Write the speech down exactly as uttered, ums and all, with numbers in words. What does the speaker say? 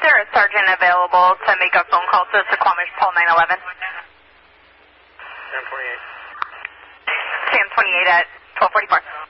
there a sergeant available to make a phone call to Suquamish Paul nine eleven? Sam twenty-eight. Sam twenty-eight at twelve forty-four.